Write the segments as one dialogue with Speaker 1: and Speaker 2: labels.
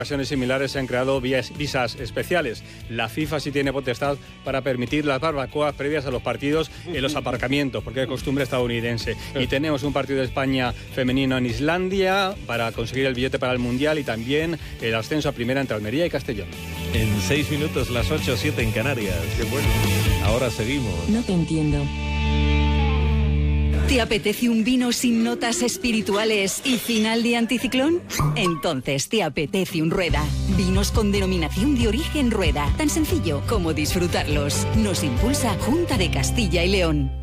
Speaker 1: ocasiones similares se han creado visas especiales. La FIFA sí tiene potestad para permitir las barbacoas previas a los partidos en los aparcamientos, porque es costumbre estadounidense. Y tenemos un partido de España femenino en Islandia para conseguir el billete para el Mundial y también el ascenso a primera entre Almería y Castellón.
Speaker 2: En 6 minutos, las 8:07 en Canarias. Qué bueno. Ahora seguimos.
Speaker 3: No te entiendo. ¿Te apetece un vino sin notas espirituales y final de anticiclón? Entonces te apetece un Rueda. Vinos con denominación de origen Rueda. Tan sencillo como disfrutarlos. Nos impulsa Junta de Castilla y León.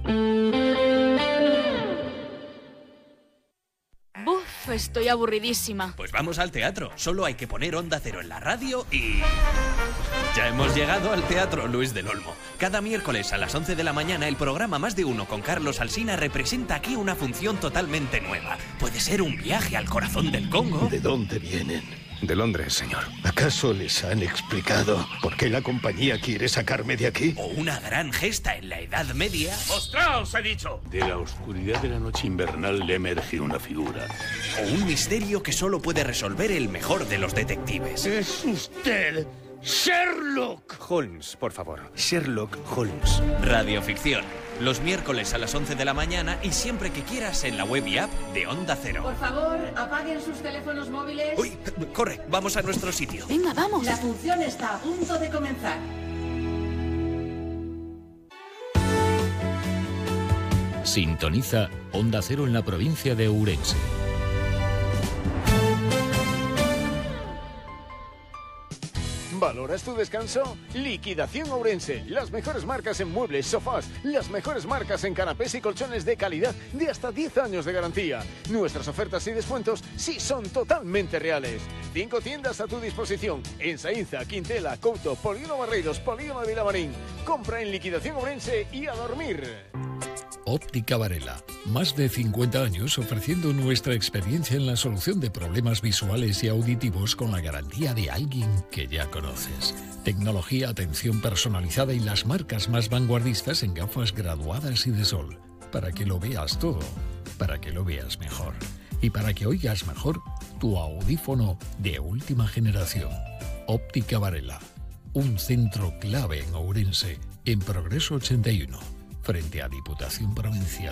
Speaker 4: Estoy aburridísima.
Speaker 5: Pues vamos al teatro. Solo hay que poner Onda Cero en la radio y... Ya hemos llegado al Teatro Luis del Olmo. Cada miércoles a las 11 de la mañana el programa Más de Uno con Carlos Alsina representa aquí una función totalmente nueva. Puede ser un viaje al corazón del Congo.
Speaker 6: ¿De dónde vienen?
Speaker 7: De Londres, señor.
Speaker 6: ¿Acaso les han explicado por qué la compañía quiere sacarme de aquí?
Speaker 5: O una gran gesta en la Edad Media.
Speaker 8: ¡Mostraos, he dicho!
Speaker 9: De la oscuridad de la noche invernal le emerge una figura.
Speaker 5: O un misterio que solo puede resolver el mejor de los detectives.
Speaker 8: ¡Es usted Sherlock
Speaker 7: Holmes, por favor. Sherlock Holmes.
Speaker 5: Radioficción. Los miércoles a las 11 de la mañana y siempre que quieras en la web y app de Onda Cero.
Speaker 10: Por favor, apaguen sus teléfonos móviles.
Speaker 5: ¡Uy! Corre, vamos a nuestro sitio.
Speaker 4: Venga, vamos.
Speaker 10: La función está a punto de comenzar.
Speaker 11: Sintoniza Onda Cero en la provincia de Ourense.
Speaker 12: ¿Valoras tu descanso? Liquidación Ourense. Las mejores marcas en muebles, sofás, las mejores marcas en canapés y colchones de calidad de hasta 10 años de garantía. Nuestras ofertas y descuentos sí son totalmente reales. 5 tiendas a tu disposición. En Saínza, Quintela, Couto, Polígono Barreiros, Polígono de Vilamarín. Compra en Liquidación Ourense y a dormir.
Speaker 11: Óptica Varela. Más de 50 años ofreciendo nuestra experiencia en la solución de problemas visuales y auditivos con la garantía de alguien que ya conoces. Tecnología, atención personalizada y las marcas más vanguardistas en gafas graduadas y de sol. Para que lo veas todo, para que lo veas mejor. Y para que oigas mejor, tu audífono de última generación. Óptica Varela. Un centro clave en Ourense, en Progreso 81. Frente a Diputación Provincial.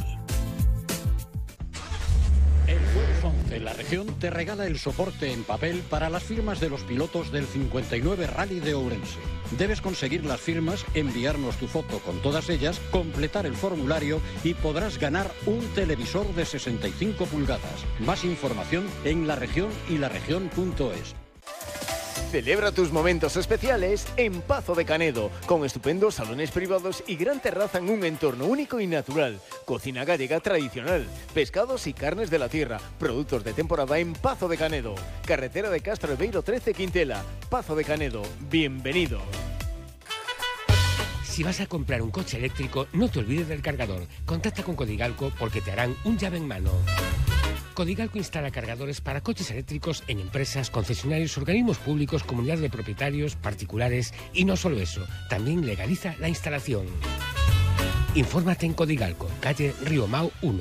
Speaker 13: El jueves 11, la región te regala el soporte en papel para las firmas de los pilotos del 59 Rally de Ourense. Debes conseguir las firmas, enviarnos tu foto con todas ellas, completar el formulario y podrás ganar un televisor de 65 pulgadas. Más información en La Región y laregion.es.
Speaker 12: Celebra tus momentos especiales en Pazo de Canedo, con estupendos salones privados y gran terraza en un entorno único y natural. Cocina gallega tradicional, pescados y carnes de la tierra, productos de temporada en Pazo de Canedo. Carretera de Castro Beiro 13 Quintela. Pazo de Canedo, bienvenido.
Speaker 14: Si vas a comprar un coche eléctrico, no te olvides del cargador. Contacta con Codigalco porque te harán un llave en mano. Codigalco instala cargadores para coches eléctricos en empresas, concesionarios, organismos públicos, comunidades de propietarios, particulares y no solo eso, también legaliza la instalación. Infórmate en Codigalco, calle Río Mau 1.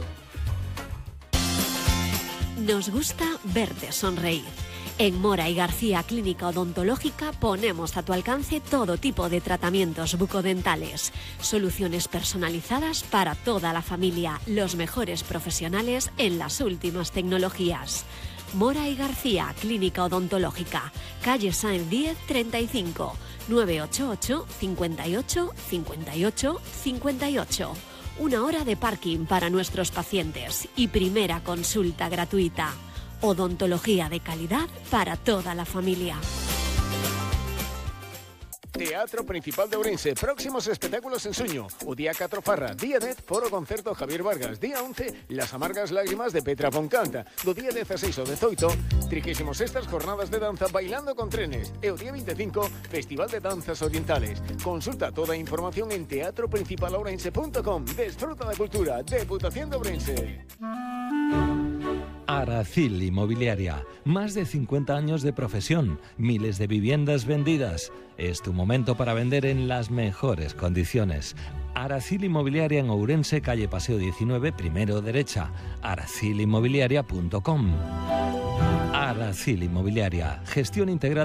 Speaker 15: Nos gusta verte sonreír. En Mora y García Clínica Odontológica ponemos a tu alcance todo tipo de tratamientos bucodentales, soluciones personalizadas para toda la familia, los mejores profesionales en las últimas tecnologías. Mora y García Clínica Odontológica, calle Sáenz 10 35, 988 58 58 58. 1 hora de parking para nuestros pacientes y primera consulta gratuita. Odontología de calidad para toda la familia.
Speaker 12: Teatro Principal de Ourense, próximos espectáculos en Suño. O día 4 Farra, día 10 Foro Concerto Javier Vargas, día 11 Las Amargas Lágrimas de Petra Foncanta, do día 16 o 18 36ª Jornadas de Danza Bailando con Trenes e o día 25 Festival de Danzas Orientales. Consulta toda a información en teatroprincipalourense.com. Desfruta da cultura, Deputación de Ourense.
Speaker 2: Aracil Inmobiliaria. Más de 50 años de profesión, miles de viviendas vendidas. Es tu momento para vender en las mejores condiciones. Aracil Inmobiliaria en Ourense, calle Paseo 19, primero derecha. aracilinmobiliaria.com. Aracil Inmobiliaria, gestión integral